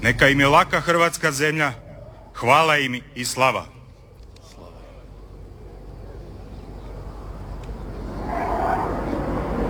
Neka im je laka hrvatska zemlja, hvala im i slava.